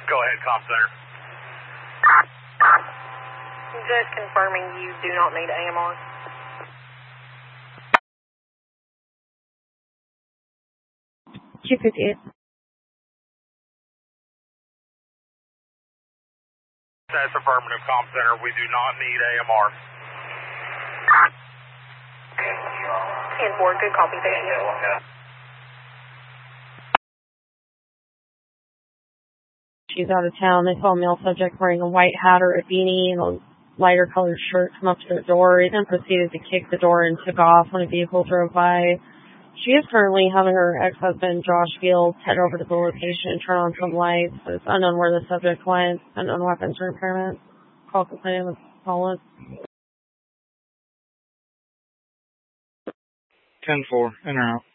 Go ahead, comm center. Just confirming you do not need AMR. Q58. That's affirmative, comm center. We do not need AMR. 10-4, good copy, thank you. She's out of town. They saw a male subject wearing a white hat or a beanie and a lighter colored shirt come up to the door. He then proceeded to kick the door and took off when a vehicle drove by. She is currently having her ex-husband, Josh Fields, head over to the location and turn on some lights. It's unknown where the subject went. Unknown weapons or impairment. Call complaint with Paulus. 10-4, in or out.